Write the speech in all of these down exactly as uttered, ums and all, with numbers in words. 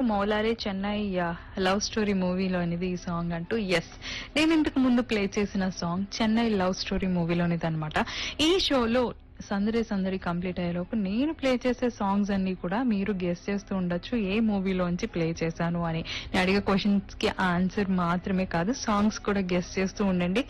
మౌలారే Chennai love story మూవీలోనిది ఈ song అంటూ. Yes, నేను ఇంతకు ముందు ప్లే చేసిన సాంగ్ చెన్నై లవ్ స్టోరీ మూవీలోనిది అనమాట. ఈ షోలో సందడి సందడి కంప్లీట్ అయ్యేలోపు నేను ప్లే చేసే సాంగ్స్ అన్ని కూడా మీరు గెస్ చేస్తూ ఉండొచ్చు ఏ మూవీలోంచి ప్లే చేశాను అని. నేను అడిగే క్వశ్చన్స్ కి ఆన్సర్ మాత్రమే కాదు, సాంగ్స్ కూడా గెస్ చేస్తూ ఉండండి.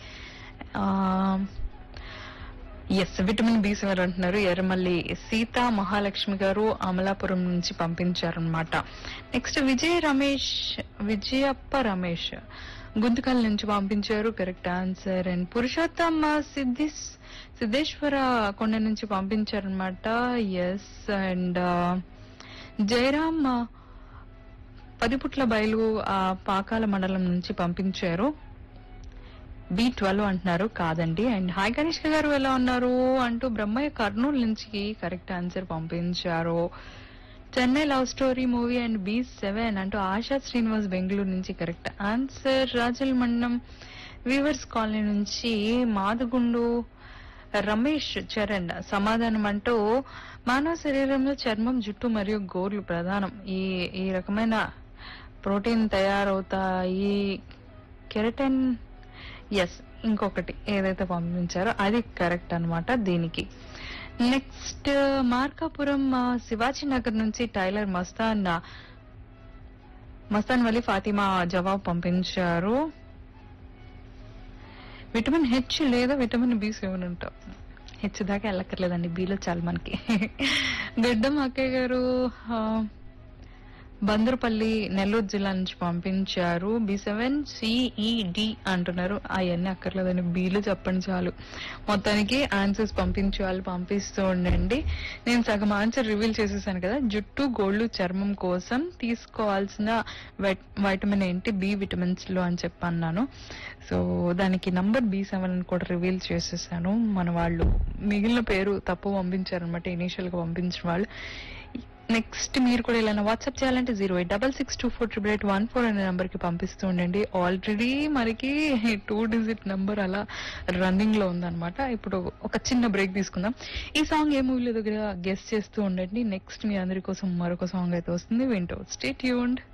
ఎస్, విటమిన్ బి సెవెన్ అంటున్నారు ఎర్రమల్లి సీతా మహాలక్ష్మి గారు అమలాపురం నుంచి పంపించారనమాట. నెక్స్ట్ విజయ రమేష్ విజయప్ప రమేష్ గుంతకల్ నుంచి పంపించారు, కరెక్ట్ ఆన్సర్. అండ్ పురుషోత్తం సిద్ధి సిద్ధేశ్వర కొండ నుంచి పంపించారనమాట. ఎస్. అండ్ జయరామ్ పదిపుట్ల బయలు పాకాల మండలం నుంచి పంపించారు, బి ట్వెల్వ్ అంటున్నారు, కాదండి. అండ్ హాయ్ గణేష్ గారు ఎలా ఉన్నారు అంటూ బ్రహ్మయ్య కర్నూలు నుంచి కరెక్ట్ ఆన్సర్ పంపించారు. Chennai love story movie and B seven అంటూ ఆశా శ్రీనివాస్ బెంగళూరు నుంచి కరెక్ట్ ఆన్సర్. రాజల్ మండలం వీవర్స్ కాలనీ నుంచి మాదుగుండు రమేష్ చరణ్ సమాధానం అంటూ మానవ శరీరంలో చర్మం, జుట్టు మరియు గోర్లు ప్రధానం. ఈ ఈ రకమైన ప్రోటీన్ తయారవుతాయి, కెరటిన్. ఎస్, ఇంకొకటి ఏదైతే పంపించారో అది కరెక్ట్ అనమాట దీనికి. నెక్స్ట్ మార్కాపురం శివాజీ నగర్ నుంచి టైలర్ మస్తాన్ మస్తాన్ వలి ఫాతిమా జవాబు పంపించారు. విటమిన్ హెచ్ లేదా విటమిన్ బి సెవెన్ ఉంటాం, హెచ్ దాకా వెళ్ళక్కర్లేదండి, బిలో చాలు మనకి. గడ్డం అక్కయ్య గారు బందరపల్లి నెల్లూరు జిల్లా నుంచి పంపించారు, బి సెవెన్ సిఈడి అంటున్నారు. అవన్నీ అక్కర్లేదండి, బీలు చెప్పండి చాలు. మొత్తానికి ఆన్సర్స్ పంపించాలి, పంపిస్తూ ఉండండి. నేను సగం ఆన్సర్ రివీల్ చేసేసాను కదా. జుట్టు, గోళ్లు, చర్మం కోసం తీసుకోవాల్సిన వైటమిన్ ఏంటి బి విటమిన్స్ లో అని చెప్పన్నాను. సో దానికి నంబర్ బి సెవెన్ అని కూడా రివీల్ చేసేసాను. మన వాళ్ళు మిగిలిన పేరు తప్పు పంపించారనమాట, ఇనీషియల్ గా పంపించిన వాళ్ళు. నెక్స్ట్ మీరు కూడా ఇలా వాట్సాప్ చేయాలంటే zero eight double six two four triple eight one four అనే నెంబర్ కి పంపిస్తూ ఉండండి. ఆల్రెడీ మనకి టూ డిజిట్ నెంబర్ అలా రన్నింగ్ లో ఉందన్నమాట. ఇప్పుడు ఒక చిన్న బ్రేక్ తీసుకుందాం. ఈ సాంగ్ ఏ మూవీలో దగ్గర గెస్ట్ చేస్తూ ఉండండి. నెక్స్ట్ మీ అందరి కోసం మరొక సాంగ్ అయితే వస్తుంది, వింటూ స్టే ట్యూన్డ్.